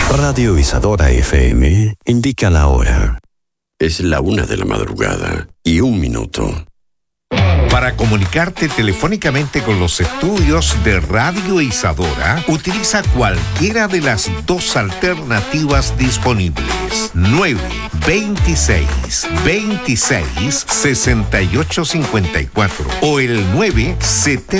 Radio Isadora FM indica la hora. Es la 1 de la madrugada y 1 minuto. Para comunicarte telefónicamente con los estudios de Radio Isadora, utiliza cualquiera de las dos alternativas disponibles. 926-26-6854 o el 970